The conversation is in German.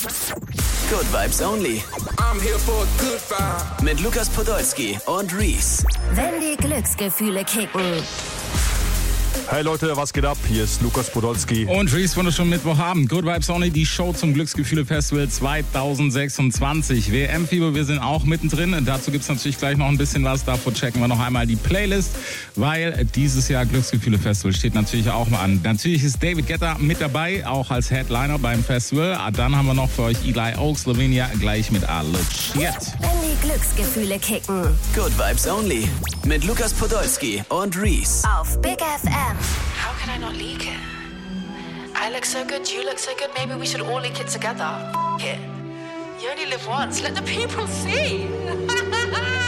Good Vibes Only. I'm here for a good vibe. Mit Lukas Podolski und Reese. Wenn die Glücksgefühle kicken. Hey Leute, was geht ab? Hier ist Lukas Podolski. Und Reese, wunderschönen Mittwochabend. Good Vibes Only, die Show zum Glücksgefühle-Festival 2026. WM-Fieber, wir sind auch mittendrin. Dazu gibt es natürlich gleich noch ein bisschen was. Davor checken wir noch einmal die Playlist, weil dieses Jahr Glücksgefühle-Festival steht natürlich auch mal an. Natürlich ist David Guetta mit dabei, auch als Headliner beim Festival. Dann haben wir noch für euch Eli Oaks, Lavinia, gleich mit I Look Shit. Wenn die Glücksgefühle kicken. Good Vibes Only. Mit Lukas Podolski und Reese. Auf Big FM. How can I not leak it? I look so good, you look so good, maybe we should all leak it together. F*** it. You only live once, let the people see.